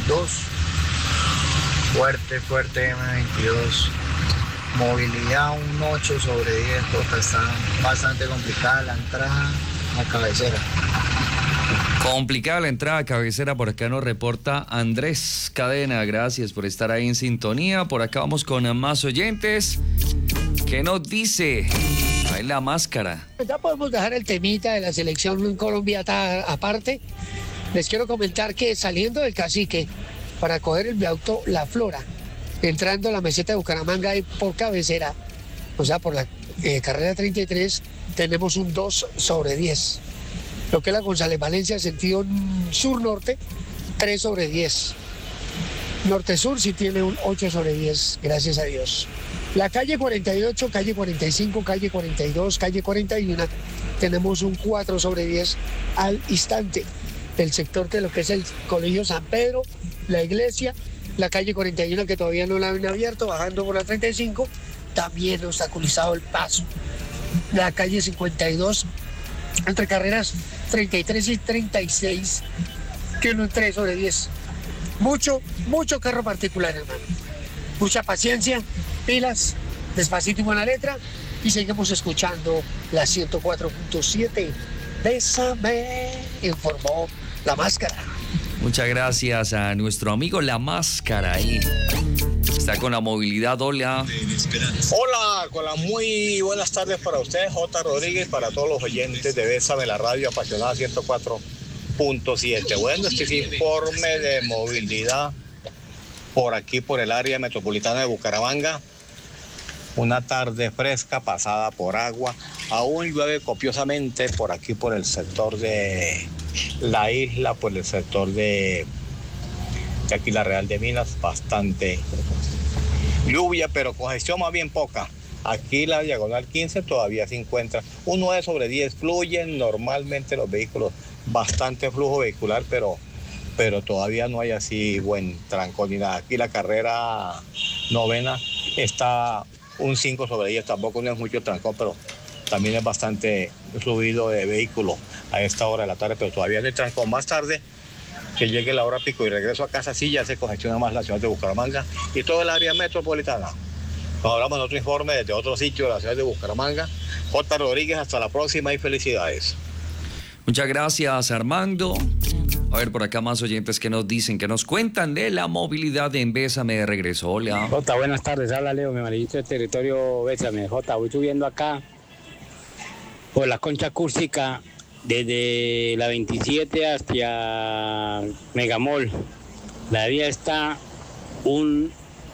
2. Fuerte M22. Movilidad un 8 sobre 10. Está bastante complicada la entrada a cabecera. Complicada la entrada a cabecera, por acá nos reporta Andrés Cadena. Gracias por estar ahí en sintonía. Por acá vamos con más oyentes. ¿Qué nos dice? Ahí la máscara. Ya podemos dejar el temita de la selección en Colombia aparte. Les quiero comentar que saliendo del Cacique para coger el viaducto La Flora, entrando a la meseta de Bucaramanga y por cabecera, o sea, por la carrera 33, tenemos un 2 sobre 10. Lo que es la González Valencia, sentido sur-norte, 3 sobre 10. Norte-sur sí tiene un 8 sobre 10, gracias a Dios. La calle 48, calle 45, calle 42, calle 41, tenemos un 4 sobre 10 al instante. El sector de lo que es el Colegio San Pedro, la iglesia, la calle 41 que todavía no la han abierto, bajando por la 35, también obstaculizado el paso. La calle 52, entre carreras 33 y 36, tiene un 3 sobre 10. Mucho carro particular, hermano. Mucha paciencia, pilas, despacito y buena letra, y seguimos escuchando la 104.7. Bésame, informó La Máscara. Muchas gracias a nuestro amigo La Máscara ahí. Está con la movilidad. Hola. Hola, con las muy buenas tardes para ustedes, J. Rodríguez, para todos los oyentes de Bésame la Radio Apasionada 104.7. Bueno, este es informe de movilidad por aquí, por el área metropolitana de Bucaramanga. Una tarde fresca pasada por agua. Aún llueve copiosamente por aquí, por el sector de la isla, por el sector de aquí la Real de Minas. Bastante lluvia, pero congestión más bien poca. Aquí la diagonal 15 todavía se encuentra un 9 sobre 10. Fluyen normalmente los vehículos, bastante flujo vehicular, pero todavía no hay así buen trancón ni nada. Aquí la carrera 9 está un 5 sobre 10, tampoco no es mucho trancón, pero también es bastante fluido de vehículo a esta hora de la tarde, pero todavía no hay trancón. Más tarde, que llegue la hora pico y regreso a casa, sí ya se congestiona más la ciudad de Bucaramanga y todo el área metropolitana. Nos hablamos en otro informe desde otro sitio de la ciudad de Bucaramanga. J. Rodríguez, hasta la próxima y felicidades. Muchas gracias, Armando. A ver, por acá más oyentes que nos dicen, que nos cuentan de la movilidad en Bésame de regreso. Hola. Jota, buenas tardes. Habla Leo, mi amarillito del territorio Bésame. Jota, voy subiendo acá por la concha acústica desde la 27 hacia Megamol. La vía está un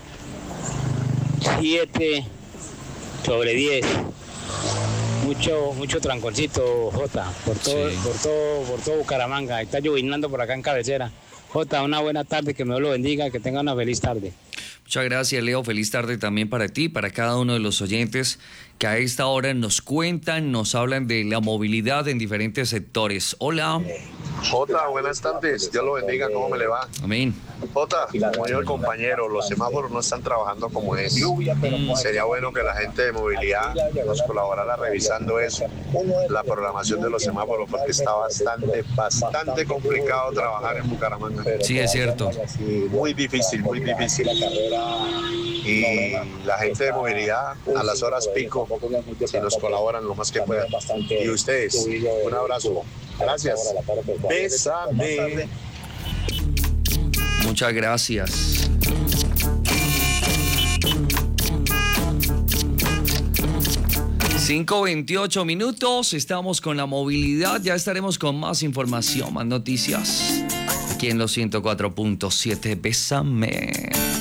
7 sobre 10. Mucho tranconcito, Jota, por todo Bucaramanga. Está llovinando por acá en cabecera. Jota, una buena tarde, que me lo bendiga, que tenga una feliz tarde. Muchas gracias, Leo. Feliz tarde también para ti, para cada uno de los oyentes que a esta hora nos cuentan, nos hablan de la movilidad en diferentes sectores. Hola. Jota, buenas tardes. Dios lo bendiga. ¿Cómo me le va? Amén. Jota, como dijo el compañero, los semáforos no están trabajando como es. Sería bueno que la gente de movilidad nos colaborara revisando eso, la programación de los semáforos, porque está bastante complicado trabajar en Bucaramanga. Sí, es cierto. Muy difícil, muy difícil. Y la gente de movilidad a las horas pico, si nos colaboran lo más que puedan. Y ustedes, un abrazo. Gracias. Bésame. Muchas gracias. Cinco 28 minutos, estamos con la movilidad, ya estaremos con más información, más noticias, aquí en los 104.7, Bésame.